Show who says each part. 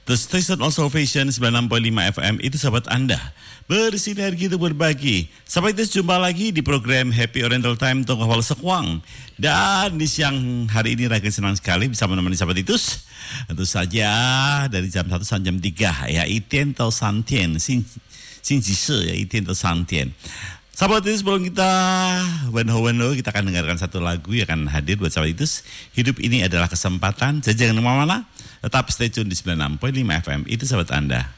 Speaker 1: The Station of Salvation 96.5 FM itu sahabat Anda. Bersinergi untuk berbagi. Sampai itu jumpa lagi di program Happy Oriental Time Tongkol Wal Sekwang. Dan di siang hari ini Raga senang sekali bisa menemani sahabat Itus. Tentu saja dari jam 1 sampai jam 3 ya. 一天到3天 星期四ya, 一天到3天. Sahabat Itus, sebelum kita weno-weno, kita akan dengarkan satu lagu yang akan hadir buat sahabat Itus. Hidup ini adalah kesempatan. Jadi jangan kemana-mana, tetap stay tune di 96.5 FM. Itu sahabat Anda.